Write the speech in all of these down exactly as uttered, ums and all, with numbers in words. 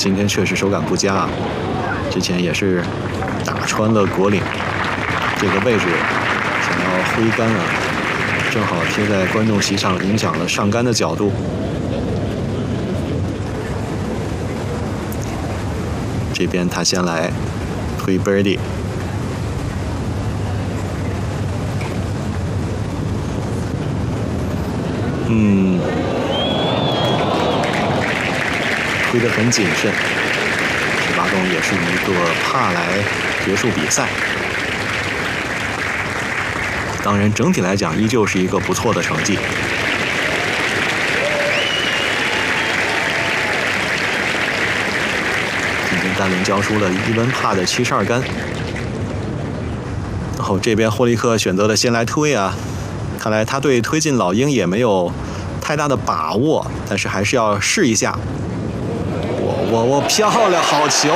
今天确实手感不佳啊，之前也是打穿了果岭这个位置，想要挥杆啊，正好贴在观众席上，影响了上杆的角度。这边他先来推 birdie， 嗯，推得很谨慎。十八洞也是一个帕来结束比赛。当然，整体来讲依旧是一个不错的成绩。今天单轮交出了一温帕的七十二杆。然后这边霍利克选择了先来推啊，看来他对推进老鹰也没有太大的把握，但是还是要试一下。我我我漂亮，好球！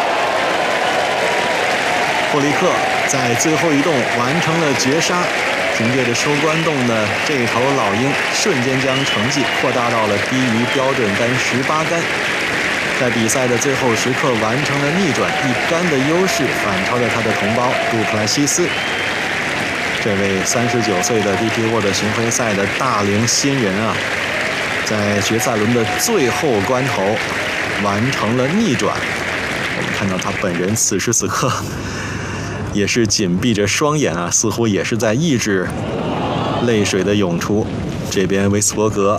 霍利克在最后一洞完成了绝杀，凭借着收官洞的这一头老鹰，瞬间将成绩扩大到了低于标准杆十八杆，在比赛的最后时刻完成了逆转，一杆的优势反超了他的同胞杜普莱西斯。这位三十九岁的 D P World 巡回赛的大龄新人啊，在决赛轮的最后关头完成了逆转。我们看到他本人此时此刻也是紧闭着双眼啊，似乎也是在抑制泪水的涌出。这边威斯伯格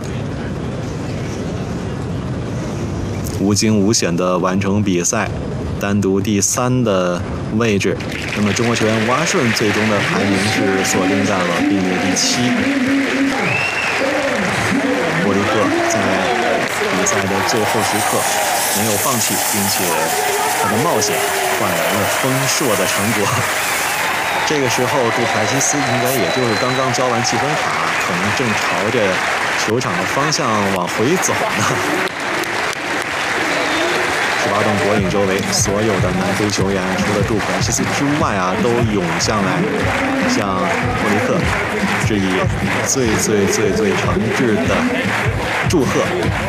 无惊无险地完成比赛，单独第三的位置。那么中国球员蛙顺最终的排名是锁定在了并列第七。霍利克在比赛的最后时刻没有放弃，并且他的冒险换来了丰硕的成果。这个时候杜普莱西斯应该也就是刚刚交完积分卡，可能正朝着球场的方向往回走呢。十八洞果岭周围所有的南非球员，除了杜普莱西斯之外啊，都涌向来向霍利克致以最最最最诚挚的祝贺。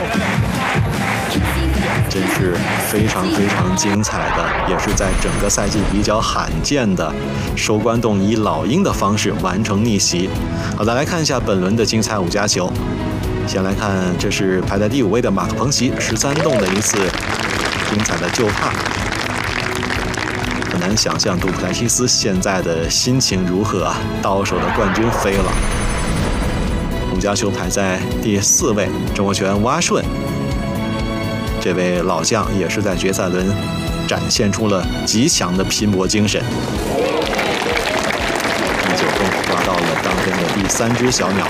真是非常非常精彩的，也是在整个赛季比较罕见的收官洞以老鹰的方式完成逆袭。好的，来看一下本轮的精彩五加球。先来看，这是排在第五位的马克彭齐十三洞的一次精彩的救踏。很难想象杜普莱西斯现在的心情如何啊！到手的冠军飞了。五加球排在第四位，中国球员蛙顺。这位老将也是在决赛轮展现出了极强的拼搏精神。第九洞抓到了当天的第三只小鸟。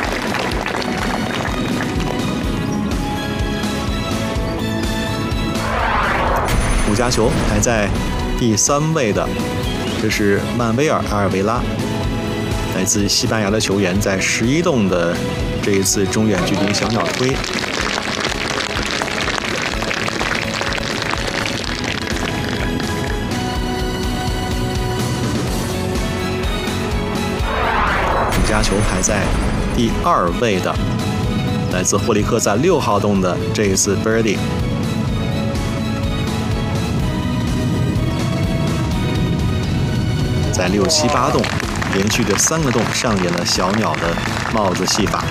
五加球排在第三位的，这是曼威尔·阿尔维拉，来自西班牙的球员，在十一洞的这一次中远距离小鸟推。加球排在第二位的，来自霍利克在六号洞的这一次 birdie。在六七八洞连续的三个洞上演了小鸟的帽子戏法。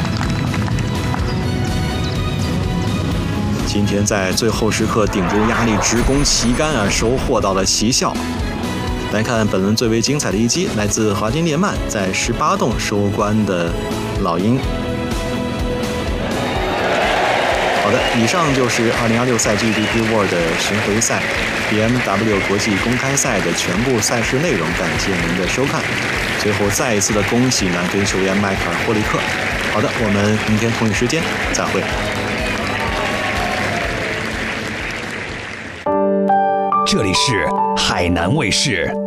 今天在最后时刻顶住压力直攻旗杆啊，收获到了奇效。来看本轮最为精彩的一击，来自华金列曼在十八洞收官的老鹰。好的，以上就是二零二六赛季 D P World 巡回赛 B M W 国际公开赛的全部赛事内容，感谢您的收看。最后再一次的恭喜南非球员迈克尔·霍利克。好的，我们明天同一时间再会。 这里是海南卫视。